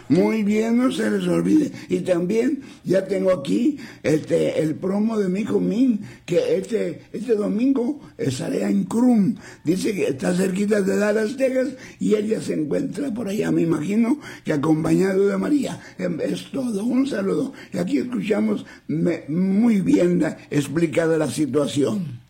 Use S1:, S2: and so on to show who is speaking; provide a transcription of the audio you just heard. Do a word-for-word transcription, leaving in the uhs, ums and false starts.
S1: Muy bien, no se les olvide. Y también ya tengo aquí este el promo de mi hijo Min, que este, este domingo estaré en Crum. Dice que está cerquita de Dallas, Texas, y ella se encuentra por allá, me imagino, que acompañado de María. Es todo, un saludo. Y aquí escuchamos muy bien la, explicada la situación.